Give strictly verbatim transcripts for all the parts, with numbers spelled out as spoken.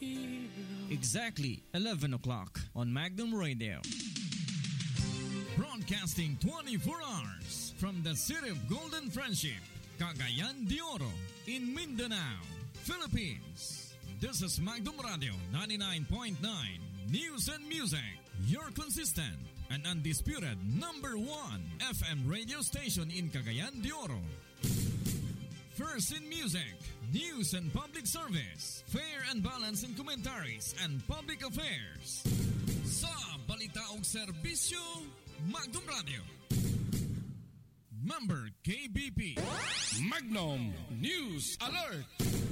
Exactly eleven o'clock on Magnum Radio. Broadcasting twenty-four hours from the city of Golden Friendship, Cagayan de Oro, in Mindanao, Philippines. This is Magnum Radio ninety-nine point nine News and Music, your consistent and undisputed number one F M radio station in Cagayan de Oro. First in music, news and public service, fair and balanced in commentaries and public affairs. Sa balita ug serbisyo, Magnum Radio. Member K B P. Magnum News Alert.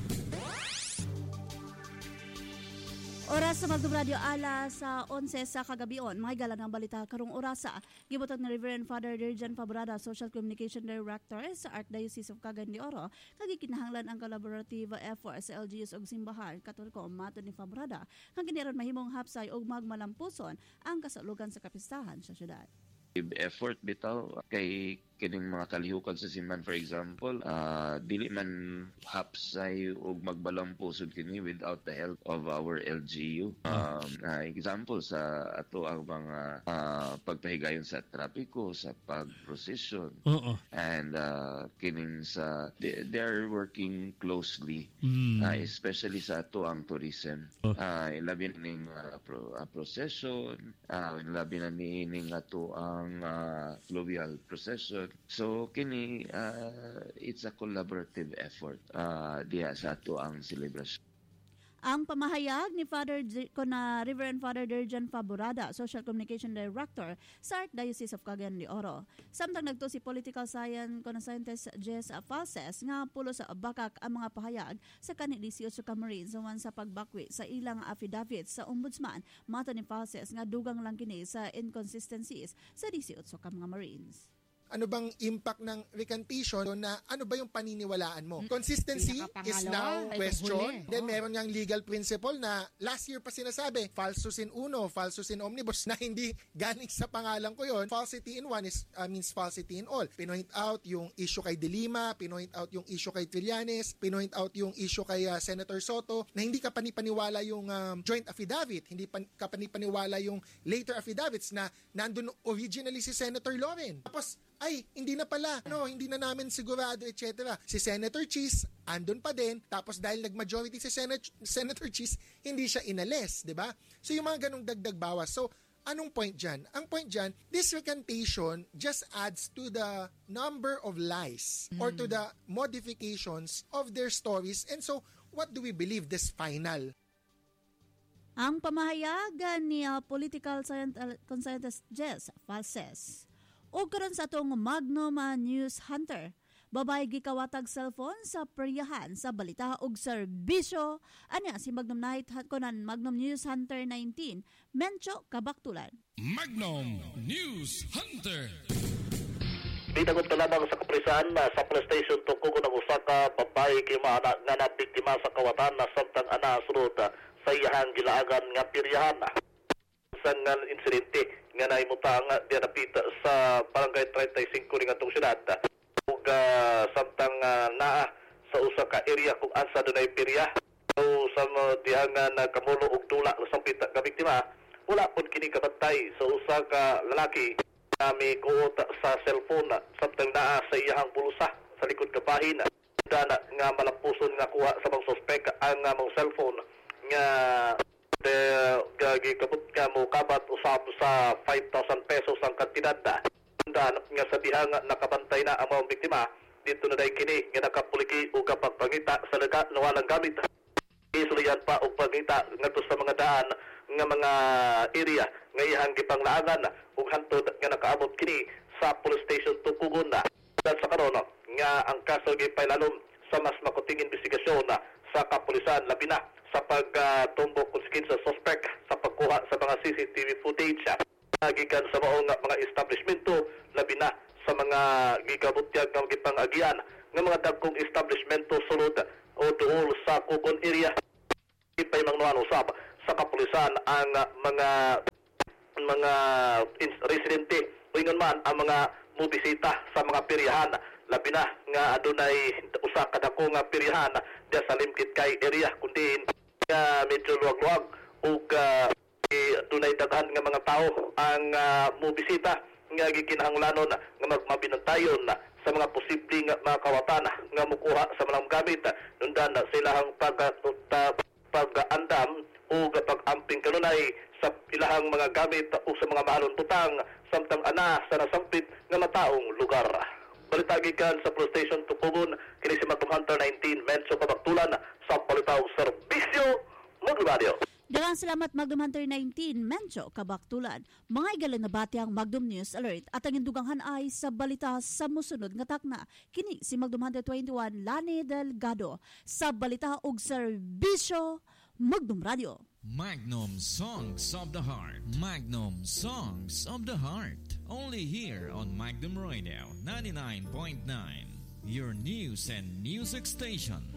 Oras sa Magnum Radio alas sa onse sa kagabion. Mga gala ng balita karong orasa. Gibutan ni Reverend Father Dirjan Fabrada, Social Communication Director sa Archdiocese of Cagayan de Oro, kagikinahanglan ang collaborative effort sa L G U S ug simbahan Katoliko matod ni Fabrada kang giniron mahimong hapsay ug magmalampuson ang kasalugan sa kapistahan sa syudad. Effort bitaw kay kining mga kalihukan sa simbahan, for example, uh, dili man hapsay o magbalampuson kini without the help of our L G U. Um, uh, example sa ato ang mga uh, pagpahigayon sa trapiko, sa pag-procession, uh-uh. and uh, kining sa they, they are working closely, mm. uh, especially sa ato ang tourism. Uh. Uh, labi na ning uh, pro, uh, procession, uh, labi na ning ato ang uh, fluvial procession. So kini uh, it's a collaborative effort uh, diya sa ato ang celebration. Ang pamahayag ni Father G- na Reverend Father Dirjan Fabrada, Social Communication Director sa Archdiocese of Cagayan de Oro. Samtang nagto si Political Science Consultants Jess Falses nga pulo sa bakak ang mga pahayag sa kanhi eighteen ka Marines human sa pagbakwi sa ilang affidavit sa Ombudsman. Mato ni Falses nga dugang lang kini sa inconsistencies sa eighteen ka mga Marines. Ano bang impact ng recantation na ano ba yung paniniwalaan mo? Consistency is now question. Then meron niyang legal principle na last year pa sinasabi, falsus in uno, falsus in omnibus, na hindi galing sa pangalan ko yon. Falsity in one is uh, means falsity in all. Pinoint out yung issue kay De Lima, pinoint out yung issue kay Trillanes, pinoint out yung issue kay uh, Senator Soto, na hindi ka panipaniwala yung um, joint affidavit, hindi pan, ka panipaniwala yung later affidavits na nandun originally si Senator Loren. Tapos ay, hindi na pala, no, hindi na namin sigurado, et cetera. Si Senator Cheese, andun pa din, tapos dahil nag-majority si Sen- Senator Cheese, hindi siya inalis, di ba? So yung mga ganong dagdag bawas. So, anong point dyan? Ang point dyan, this recantation just adds to the number of lies mm. or to the modifications of their stories. And so, what do we believe this final? Ang pamahayagan ni uh, Political Science uh, Consultant Jess Falses. O karon sa atong Magnum uh, News Hunter, babay gikawatag cellphone sa peryahan sa balita ug serbisyo. Anya si Magnum Night konan Magnum News Hunter nineteen, Mencho Kabaktulan. Magnum News Hunter. Bitagot ka lamang sa kaprisan na sa police station tungkol ng usa ka babae kay maana nga nabiktima sa kawatan na samtang ana sulod sa iyahang gilaagan nga peryahan. Sa nga insidente nga naimuta nga diya napita sa barangay thirty-five ning atong syudad ug uh, samtang uh, naa sa usa ka area kung asa dunay perya so sa diha nga nagkamulo og dula sa pita ka biktima wala pud kini kabantay sa usa ka lalaki na may kuot sa cellphone samtang naa sa iyahang bulsa sa likod ka bahin dana nga malampuson nga kuha sa mga suspek ang uh, mga cellphone nga de gagi kabut ka mo kabat usab sa five thousand pesos ang kantidad dan nga sa diha nga nakabantay na ang mga biktima dito na day kini nga nakapuliki og kapagpangita sa laga na walang gamit isulian pa og pangita ngadto sa mga daan nga mga area nga iyang gipanglaagan ug hantod nga nakaabot kini sa police station Tukugon na dan sa karon nga ang kaso gipailalom sa mas makuting investigasyon sa kapulisan labi na sa pagtumbok uh, kuskin sa suspect sa pagkuha sa mga C C T V footage gikan sa maong mga establishmento labi na sa mga gigabutyag ng gipangagian ng mga dagkong establishmento sulod o duol sa Kugon area ipay mga usab sa kapulisan ang uh, mga mga residente o ingon man ang mga mubisita sa mga peryahan labi na nga adunay usa ka dako nga peryahan diya sa Limkit kay area kundi uh, medyo luwag-luwag o uh, dunay daghan nga mga tao ang uh, mubisita nga gikinahanglanon nga magmabinantayon sa mga posibleng mga kawatan nga mukuha sa malang gamit nundan silahang pag pag-andam o pag-amping kanunay sa ilahang mga gamit o sa mga mahalon butang samtang ana sa nasampit nga mataong lugar. Balitagikan sa Police Station Tukugon, kini si Magnum Hunter nineteen, Menso Kabaktulan sa Palitaw Serbisyo, Magnum Radio. Daghang salamat Magnum Hunter nineteen, Mencho Kabaktulan. Mga igalang nabati ang Magnum News Alert at ang indugangan ay sa balita sa musunod nga takna. Kini si Magnum Hunter twenty-one, Lani Delgado sa balita ug serbisyo, Magnum Radio. Magnum Songs of the Heart. Magnum Songs of the Heart. Only here on Magnum Radio ninety-nine point nine. Your news and music station.